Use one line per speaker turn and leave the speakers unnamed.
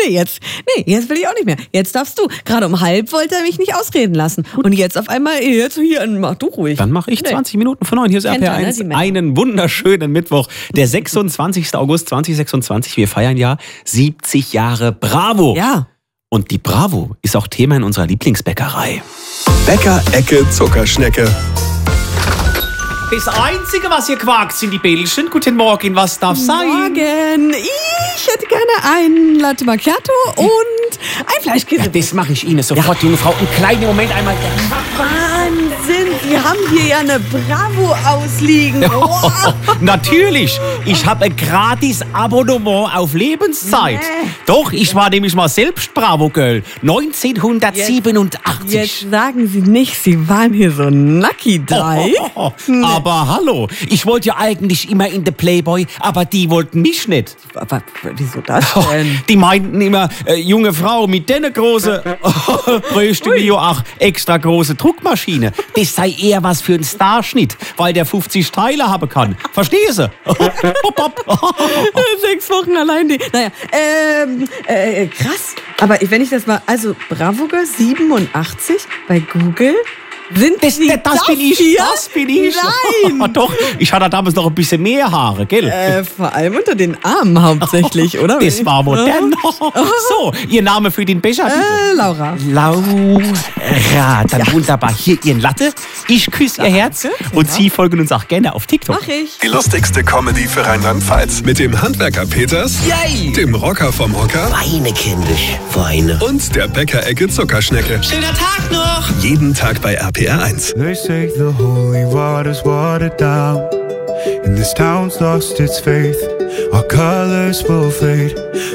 jetzt will ich auch nicht mehr. Jetzt darfst du. Gerade um 12:30 wollte er mich nicht ausreden lassen. Und jetzt auf einmal, jetzt hier, mach du ruhig.
Dann mache ich 20 Minuten vor 9. Hier ist RPR1. Einen wunderschönen Mittwoch, der 26. August 2026. Wir feiern ja 70 Jahre Bravo.
Ja.
Und die Bravo ist auch Thema in unserer Lieblingsbäckerei.
Bäcker-Ecke Zuckerschnecke.
Das Einzige, was ihr quakt, sind die Bällchen. Guten Morgen, was darf sein?
Morgen. Ich hätte gerne ein Latte Macchiato und ein Fleischkäse.
Ja, das mache ich Ihnen sofort, junge Frau. Einen kleinen Moment einmal.
Wahnsinn, Sie haben hier ja eine Bravo ausliegen. Oh.
Natürlich, ich habe ein gratis Abonnement auf Lebenszeit.
Nee.
Doch, ich war nämlich mal selbst Bravo-Girl. 1987.
Jetzt sagen Sie nicht, Sie waren hier so Lucky Die.
Aber hallo, ich wollte ja eigentlich immer in der Playboy, aber die wollten mich nicht.
Aber wieso das denn?
Die meinten immer, junge Frau mit der großen bräuchte mir ja auch extra große Druckmaschine. Das sei eher was für einen Starschnitt, weil der 50 Teile haben kann. Verstehst du?
6 Wochen allein die. Naja, krass. Aber wenn ich das mal, also Bravo Girl 87 bei Google.
Das bin ich.
Nein!
Doch, ich hatte damals noch ein bisschen mehr Haare, gell?
Vor allem unter den Armen hauptsächlich, oder?
Das war modern. So, Ihr Name für den Becher, bitte?
Laura.
Laura, dann wunderbar. Hier Ihren Latte. Ich küsse Ihr Herz. Und Sie folgen uns auch gerne auf TikTok.
Mach ich.
Die lustigste Comedy für Rheinland-Pfalz. Mit dem Handwerker Peters,
Yay!
dem Rocker vom Hocker
Weine, kindisch, Weine.
und der Bäcker-Ecke Zuckerschnecke.
Schöner Tag noch!
Jeden Tag bei RPR1.
They say the holy water's watered down, and this town's lost its faith. Our colors will fade.